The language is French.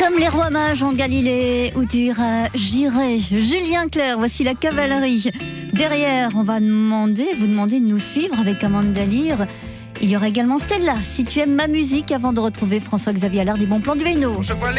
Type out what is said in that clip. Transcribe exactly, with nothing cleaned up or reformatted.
Comme les rois mages en Galilée, où tu iras, j'irai. Julien Clerc, voici la cavalerie. Derrière, on va demander, vous demander de nous suivre avec Amanda Lear. Il y aura également Stella, si tu aimes ma musique, avant de retrouver François-Xavier Allard des Bons Plans du Véno.